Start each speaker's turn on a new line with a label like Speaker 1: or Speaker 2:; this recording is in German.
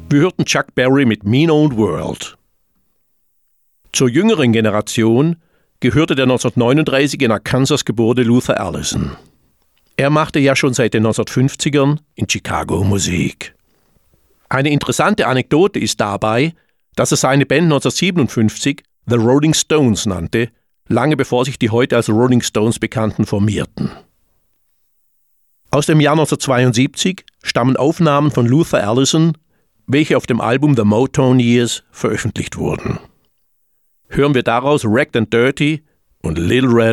Speaker 1: Wir hörten Chuck Berry mit Mean Old World. Zur jüngeren Generation gehörte der 1939 in Arkansas geborene Luther Allison. Er machte ja schon seit den 1950ern in Chicago Musik. Eine interessante Anekdote ist dabei, dass er seine Band 1957 The Rolling Stones nannte, lange bevor sich die heute als Rolling Stones Bekannten formierten. Aus dem Jahr 1972 stammen Aufnahmen von Luther Allison, welche auf dem Album The Motown Years veröffentlicht wurden. Hören wir daraus Wrecked and Dirty und Little Red